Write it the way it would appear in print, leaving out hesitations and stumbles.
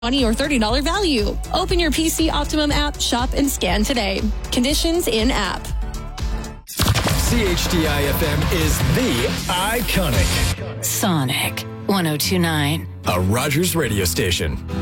$20 or $30 value. Open your PC Optimum app, shop, and scan today. Conditions in app. CHDI FM is the iconic Sonic 102.9, a Rogers radio station.